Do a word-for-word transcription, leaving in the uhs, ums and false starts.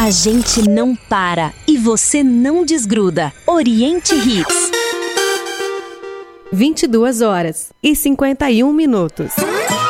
A gente não para e você não desgruda. Oriente Hits. vinte e duas horas e cinquenta e um minutos.